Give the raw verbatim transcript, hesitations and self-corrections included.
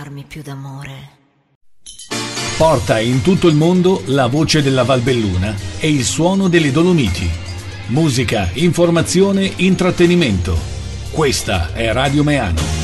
parlarmi più d'amore. Porta in tutto il mondo la voce della Valbelluna e il suono delle Dolomiti. Musica, informazione, intrattenimento. Questa è Radio Meano.